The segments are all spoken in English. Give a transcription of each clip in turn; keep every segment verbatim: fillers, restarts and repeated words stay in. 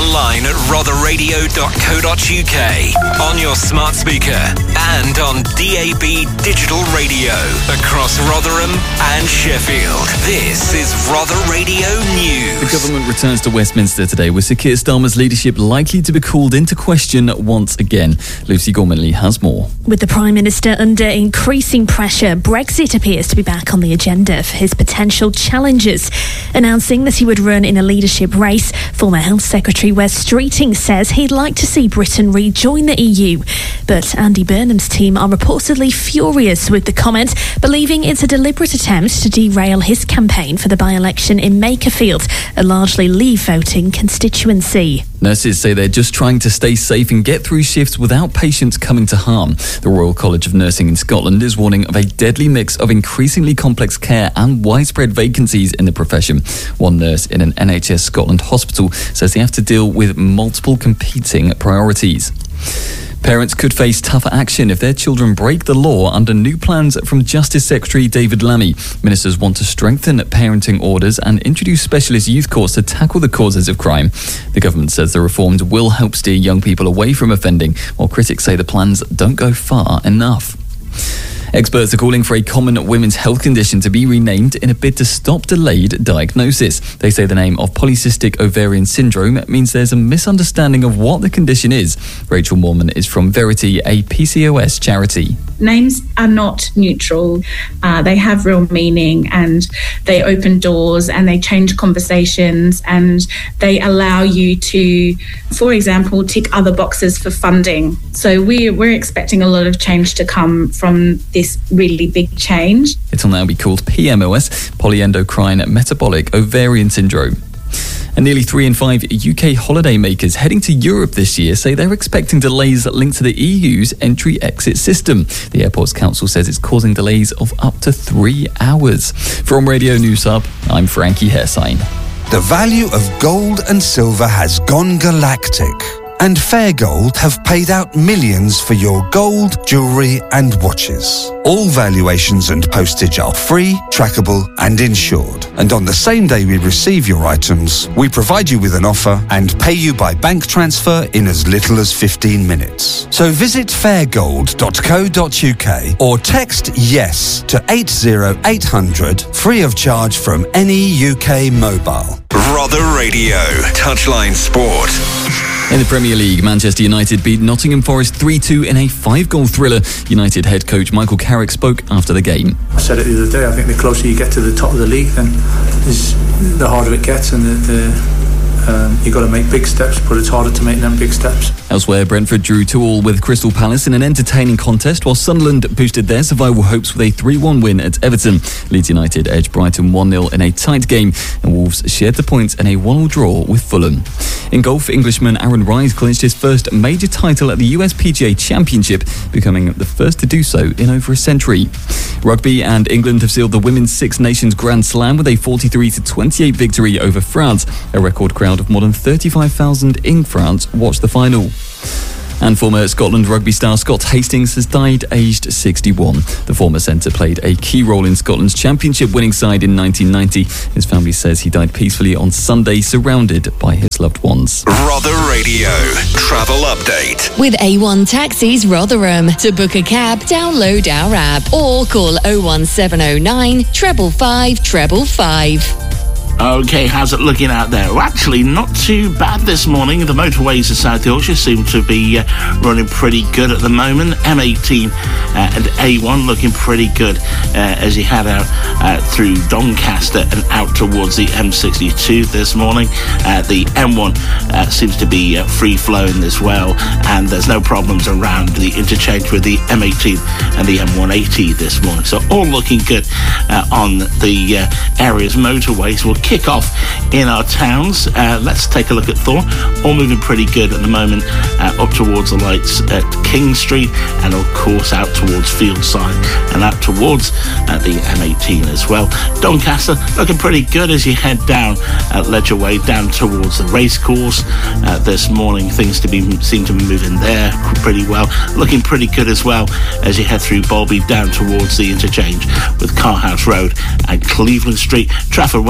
online at rother radio dot co dot uk, on your smart speaker, and on D A B digital radio across Rotherham and Sheffield. This is Rother Radio News. The government returns to Westminster today, with Sir Keir Starmer's leadership likely to be called into question once again. Lucy Gormanley has more. With the Prime Minister under increasing pressure, Brexit appears to be back on the agenda for his potential challengers. Announcing that he would run in a leadership race, former Health Secretary Wes Streeting says he'd like to see Britain rejoin the E U. But Andy Burnham's team are reportedly furious with the comment, believing it's a deliberate attempt to derail his campaign for the by-election in Makerfield, a largely Leave voting constituency. Nurses say they're just trying to stay safe and get through shifts without patients coming to harm. The Royal College of Nursing in Scotland is warning of a deadly mix of increasingly complex care and widespread vacancies in the profession. One nurse in an N H S Scotland hospital says they have to deal with multiple competing priorities. Parents could face tougher action if their children break the law under new plans from Justice Secretary David Lammy. Ministers want to strengthen parenting orders and introduce specialist youth courts to tackle the causes of crime. The government says the reforms will help steer young people away from offending, while critics say the plans don't go far enough. Experts are calling for a common women's health condition to be renamed in a bid to stop delayed diagnosis. They say the name of polycystic ovarian syndrome means there's a misunderstanding of what the condition is. Rachel Moorman is from Verity, a P C O S charity. Names are not neutral. Uh, they have real meaning, and they open doors and they change conversations, and they allow you to, for example, tick other boxes for funding. So we, we're expecting a lot of change to come from this really big change. It'll now be called P M O S, polyendocrine metabolic ovarian syndrome. And nearly three in five U K holidaymakers heading to Europe this year say they're expecting delays linked to the E U's entry-exit system. The Airports Council says it's causing delays of up to three hours. From Radio News Hub, I'm Frankie Hairsign. The value of gold and silver has gone galactic, and Fair Gold have paid out millions for your gold, jewellery and watches. All valuations and postage are free, trackable and insured. And on the same day we receive your items, we provide you with an offer and pay you by bank transfer in as little as fifteen minutes. So visit fair gold dot co dot uk or text YES to eight zero eight hundred, free of charge from any U K mobile. Rother Radio, Touchline Sport. In the Premier League, Manchester United beat Nottingham Forest three two in a five-goal thriller. United head coach Michael Carrick spoke after the game. I said it the other day, I think the closer you get to the top of the league, then is the harder it gets, and the, the Um, you've got to make big steps, but it's harder to make them big steps. Elsewhere, Brentford drew two all with Crystal Palace in an entertaining contest, while Sunderland boosted their survival hopes with a three one win at Everton. Leeds United edged Brighton one nil in a tight game, and Wolves shared the points in a one all draw with Fulham. In golf, Englishman Aaron Rise clinched his first major title at the U S P G A Championship, becoming the first to do so in over a century. Rugby, and England have sealed the Women's Six Nations Grand Slam with a forty-three to twenty-eight victory over France. A record crowd of more than thirty-five thousand in France watched the final. And former Scotland rugby star Scott Hastings has died aged sixty-one. The former centre played a key role in Scotland's championship winning side in nineteen ninety. His family says he died peacefully on Sunday, surrounded by his loved ones. Rother Radio Travel Update. With A one Taxis Rotherham. To book a cab, download our app or call oh one seven oh nine, five five five five five. Okay, how's it looking out there? Well, actually, not too bad this morning. The motorways of South Yorkshire seem to be uh, running pretty good at the moment. M eighteen uh, and A one looking pretty good uh, as you head out uh, through Doncaster and out towards the M sixty-two this morning. Uh, the M one uh, seems to be uh, free-flowing as well, and there's no problems around the interchange with the M eighteen and the M one eighty this morning. So all looking good uh, on the uh, area's motorways. We'll kick off in our towns. Uh, let's take a look at Thorn. All moving pretty good at the moment, uh, up towards the lights at King Street, and of course out towards Fieldside and out towards uh, the M eighteen as well. Doncaster looking pretty good as you head down at Ledger Way down towards the racecourse. Uh, this morning things to be seem to be moving there pretty well. Looking pretty good as well as you head through Bolby down towards the interchange with Carhouse Road and Cleveland Street. Trafford Way seems to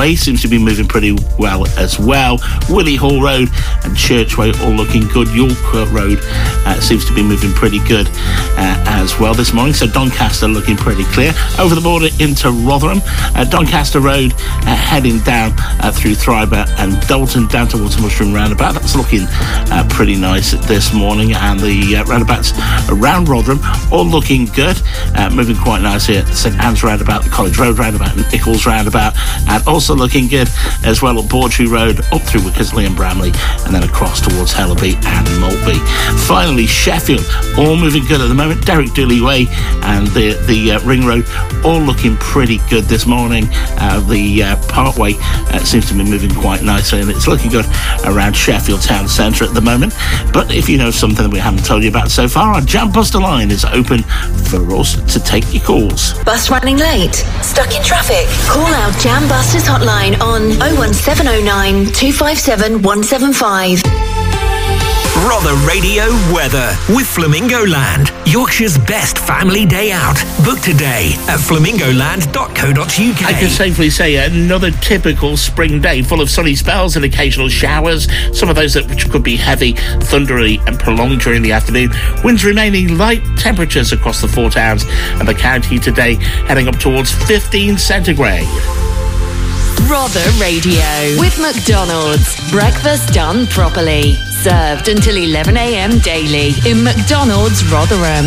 to be moving pretty well as well. Willie Hall Road and Churchway all looking good. York Road uh, seems to be moving pretty good uh, as well this morning. So Doncaster looking pretty clear. Over the border into Rotherham, uh, Doncaster Road uh, heading down uh, through Thriber and Dalton down towards Mushroom Roundabout. That's looking uh, pretty nice this morning. And the uh, roundabouts around Rotherham all looking good, uh, moving quite nicely at St Anne's Roundabout, the College Road Roundabout and Eccles Roundabout, and also looking good as well at Bawtry Road up through Wickersley and Bramley and then across towards Hellaby and Maltby. Finally, Sheffield, all moving good at the moment. Derek Dooley Way and the, the uh, Ring Road all looking pretty good this morning. Uh, the uh, Parkway uh, seems to be moving quite nicely, and it's looking good around Sheffield town centre at the moment. But if you know something that we haven't told you about so far, our Jam Buster line is open for us to take your calls. Bus running late? Stuck in traffic? Call our Jam Busters hotline on oh one seven oh nine, two five seven, one seven five. Rother Radio weather with Flamingo Land, Yorkshire's best family day out. Book today at flamingo land dot co dot U K. I can safely say another typical spring day full of sunny spells and occasional showers, some of those that which could be heavy, thundery and prolonged during the afternoon. Winds remaining light, temperatures across the four towns and the county today heading up towards fifteen centigrade. Rother Radio with McDonald's. Breakfast done properly. Served until eleven a.m. daily in McDonald's Rotherham.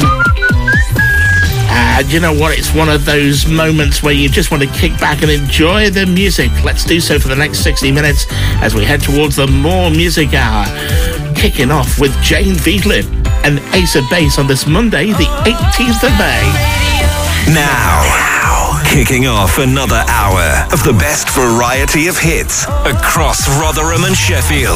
And you know what? It's one of those moments where you just want to kick back and enjoy the music. Let's do so for the next sixty minutes as we head towards the More Music Hour. Kicking off with Jane Veedlin and Ace of Base on this Monday, the eighteenth of May. Now. Kicking off another hour of the best variety of hits across Rotherham and Sheffield.